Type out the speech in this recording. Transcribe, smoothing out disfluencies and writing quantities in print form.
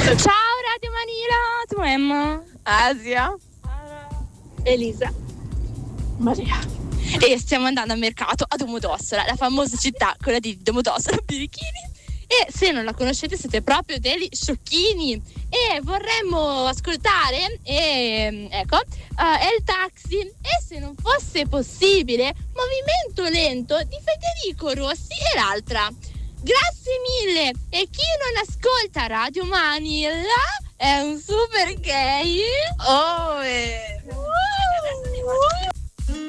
Ciao Radio Manila, tu Emma? Asia. Elisa. Maria. E stiamo andando al mercato a Domodossola, la famosa città, quella di Domodossola, Birichini. E se non la conoscete siete proprio degli sciocchini. E vorremmo ascoltare, ecco, è il taxi. E se non fosse possibile, Movimento Lento di Federico Rossi e l'altra. Grazie mille. E chi non ascolta Radio Manila è un super gay. Oh,